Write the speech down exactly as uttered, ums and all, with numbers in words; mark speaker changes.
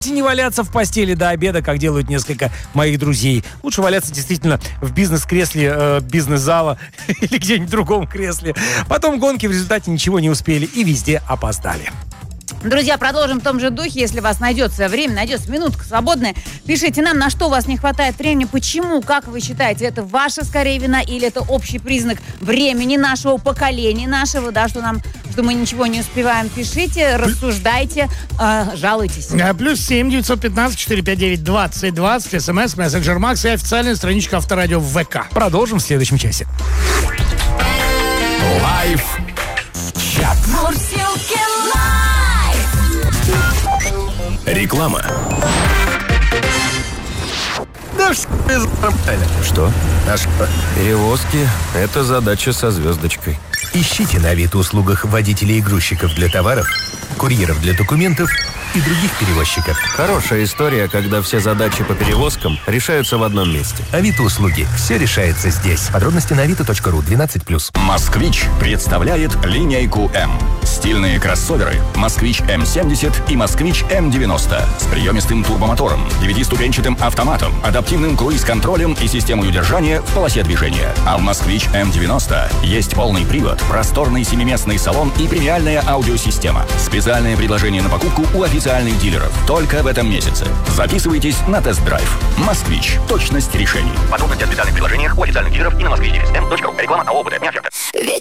Speaker 1: не валяться в постели до обеда, как делают несколько моих друзей. Лучше валяться действительно в бизнес-кресле э, бизнес-зала или где-нибудь в другом кресле. Потом гонки в результате ничего не успели и везде опоздали.
Speaker 2: Друзья, продолжим в том же духе. Если у вас найдется время, найдется минутка свободная, пишите нам, на что у вас не хватает времени, почему, как вы считаете, это ваша скорее вина или это общий признак времени нашего поколения, нашего, да, что нам, что мы ничего не успеваем. Пишите, рассуждайте, э, жалуйтесь.
Speaker 3: Плюс семь девятьсот пятнадцать четыреста пятьдесят девять двадцать двадцать, смс, мессенджер Макс и официальная страничка Авторадио в ВК.
Speaker 1: Продолжим в следующем часе.
Speaker 4: Лайф чат. Реклама.
Speaker 5: Да что? А что? Перевозки – это задача со звездочкой.
Speaker 4: Ищите на Авито-услугах водителей и грузчиков для товаров, курьеров для документов и других перевозчиков.
Speaker 5: Хорошая история, когда все задачи по перевозкам решаются в одном месте.
Speaker 4: Авито-услуги. Все решается здесь. Подробности на авито точка ру двенадцать плюс.
Speaker 6: «Москвич» представляет линейку М. Стильные кроссоверы «Москвич М семьдесят» и «Москвич М девяносто» с приемистым турбомотором, девятиступенчатым автоматом, адаптивным круиз-контролем и системой удержания в полосе движения. А в «Москвич М девяносто» есть полный привод, просторный семиместный салон и премиальная аудиосистема. Специальное предложение на покупку у официальных дилеров только в этом месяце. Записывайтесь на тест-драйв. «Москвич». Точность решений.
Speaker 7: Подробности о специальных предложениях у официальных дилеров и на москвич м точка ру. Реклама АО «БД».